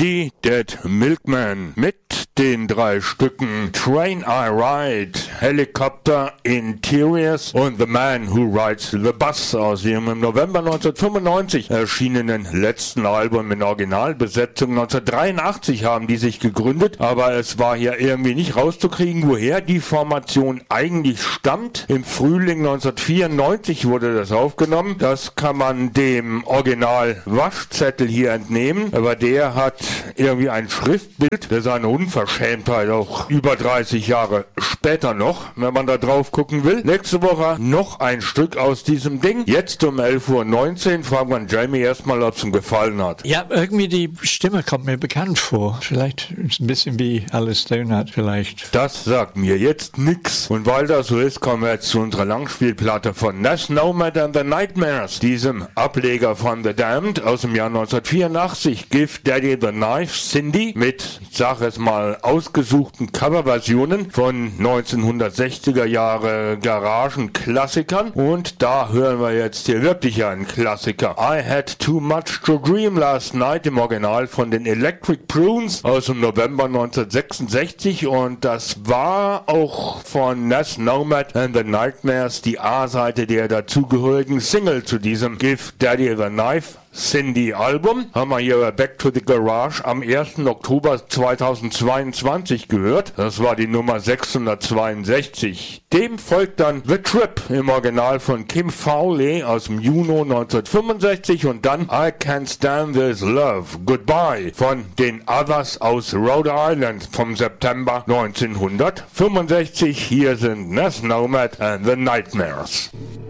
die Dead Milkmen mit den 3 Stücken Train I Ride, Helicopter, Interiors und The Man Who Rides the Bus aus ihrem im November 1995 erschienenen letzten Album in Originalbesetzung. 1983 haben die sich gegründet, aber es war hier irgendwie nicht rauszukriegen, woher die Formation eigentlich stammt. Im Frühling 1994 wurde das aufgenommen. Das kann man dem Original Waschzettel hier entnehmen, aber der hat irgendwie ein Schriftbild, das ist eine Unverschämtheit, auch über 30 Jahre später noch, wenn man da drauf gucken will. Nächste Woche noch ein Stück aus diesem Ding. Jetzt um 11:19 Uhr fragen wir Jamie erstmal, ob es ihm gefallen hat. Ja, irgendwie die Stimme kommt mir bekannt vor. Vielleicht ist ein bisschen wie Alice Stone hat vielleicht. Das sagt mir jetzt nix. Und weil das so ist, kommen wir jetzt zu unserer Langspielplatte von Ness Nomad and the Nightmares, diesem Ableger von The Damned aus dem Jahr 1984. Give Daddy the Knife, Cindy, mit, ich sage es mal, ausgesuchten Coverversionen von 1960er Jahre Garagenklassikern. Und da hören wir jetzt hier wirklich einen Klassiker. I Had Too Much to Dream Last Night im Original von den Electric Prunes aus dem November 1966. Und das war auch von Ness Nomad and the Nightmares die A-Seite der dazugehörigen Single zu diesem Give Daddy the Knife, Cindy Album. Haben wir hier Back to the Garage am 1. Oktober 2022 gehört. Das war die Nummer 662. Dem folgt dann The Trip im Original von Kim Fowley aus dem Juni 1965 und dann I Can't Stand This Love, Goodbye von den Others aus Rhode Island vom September 1965. Hier sind Ness Nomad and the Nightmares.